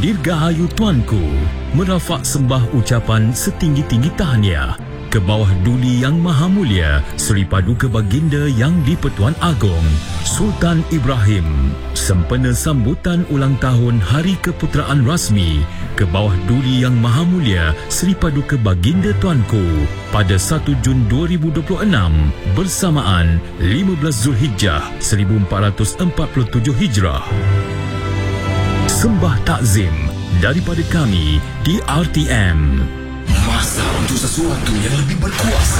Dirgahayu Tuanku merafak sembah ucapan setinggi-tinggi tahniah ke bawah Duli Yang Maha Mulia Seri Paduka Baginda Yang di-Pertuan Agong Sultan Ibrahim sempena sambutan ulang tahun Hari Keputeraan Rasmi ke bawah Duli Yang Maha Mulia Seri Paduka Baginda Tuanku pada 1 Jun 2026 bersamaan 15 Zulhijjah 1447 Hijrah. Sembah takzim daripada kami di RTM. Masa untuk sesuatu yang lebih berkuasa.